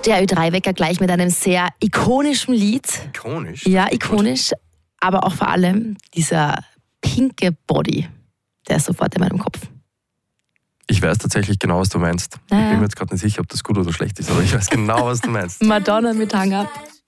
Der Ö3-Wecker gleich mit einem sehr ikonischen Lied. Ikonisch? Ja, ikonisch. Aber auch vor allem dieser pinke Body. Der ist sofort in meinem Kopf. Ich weiß tatsächlich genau, was du meinst. Ja. Ich bin mir jetzt gerade nicht sicher, ob das gut oder schlecht ist, aber ich weiß genau, was du meinst. Madonna mit Hang Up.